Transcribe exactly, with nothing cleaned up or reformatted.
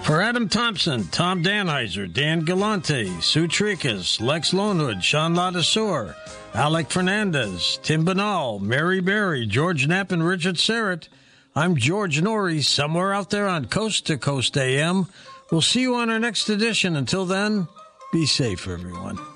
For Adam Thompson, Tom Danheiser, Dan Galante, Sue Tricas, Lex Lonewood, Sean Ladasur, Alec Fernandez, Tim Banal, Mary Berry, George Knapp, and Richard Serrett, I'm George Norrie, somewhere out there on Coast to Coast A M. We'll see you on our next edition. Until then, be safe, everyone.